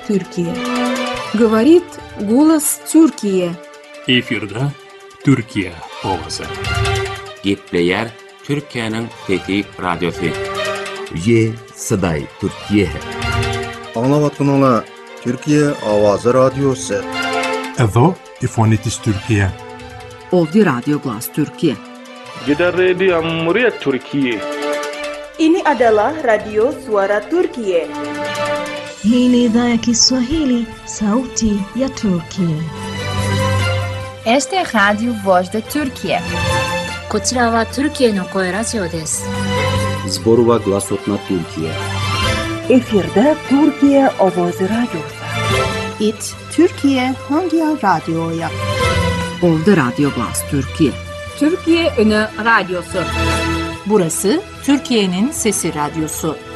Türkiye. Говорит голос Türkiye. Efirde Türkiye ovazy. Gepleyer Türkiye'nin Fethi Radyosu. Ye Saday Türkiye. Anlavatın ola Türkiye Avazı Radyosu. Evo İfonitis Türkiye. Ovdje Radio Glas Türkiye. Gidan Radio Muryat Türkiye. Ini adalah Radio Suara Türkiye. Hii ni idhaa ya Kiswahili, Sauti ya Turkiye. Este é Radio Voz da Türkiye. こちらはトルキエの声ラジオです。 Zborova Glasotna Türkiye. Efirde Türkiye Ovozi Radyosu. İt Türkiye Hangi Radyo'ya? Ovdje Radio Glas Türkiye. Türkiye Ünü Radyosu. Burası Türkiye'nin Sesi Radyosu.